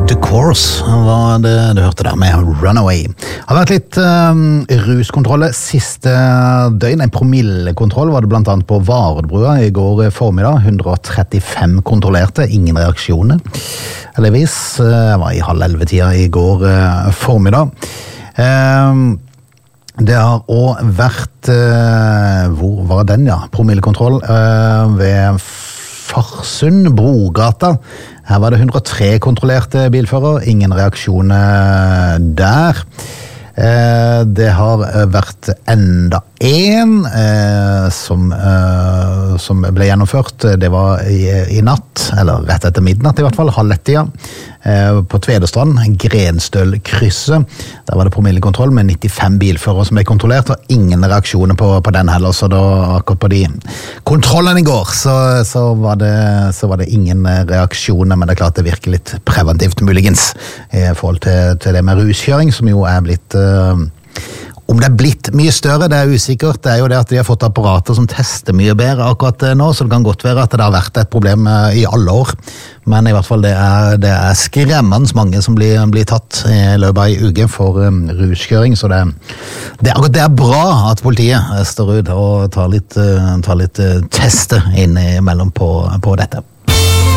The Course var det du hørte der med Runaway. Det har vært litt ruskontroller siste døgn. En promillekontroll var det blant annet på Varedbrua i går formiddag. 135 kontrollerte, ingen reaksjoner. Heldigvis, jeg var i 10:30 i går formiddag. Det har også vært, hvor var den, ja? Promillekontroll ved Farsund, Brogata. Her var det 103 kontrollerte bilfører, ingen reaksjoner der. Det har vært enda en som ble gjennomført. Det var i natt, eller rett etter midnatt i hvert fall, 12:30 på Tvedestrand, Grenstølkrysset. Der var det promillekontroll med 95 bilførere som ble kontrollert, og ingen reaksjoner på den heller. Så da, akkurat på de kontrollene i går, så var det ingen reaksjoner, men det er klart det virker litt preventivt muligens i forhold til det med ruskjøring, som jo er blitt om det er blitt mye større, det er usikkert. Det er jo det at vi har fått apparater som tester mye bedre akkurat nå, så det kan godt være at det har vært et problem i alle år. Men i hvert fall det er skremmende mange som blir tatt i løpet av en uke for ruskjøring, så det er bra at politiet står ut og tar litt tester innimellom på dette.